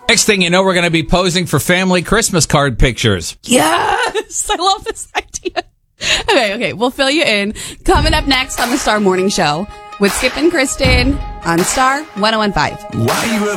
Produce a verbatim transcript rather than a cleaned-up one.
Next thing you know, we're going to be posing for family Christmas card pictures. Yes, I love this idea. Okay, okay, we'll fill you in. Coming up next on the Star Morning Show with Skip and Kristen on Star one oh one point five. Why you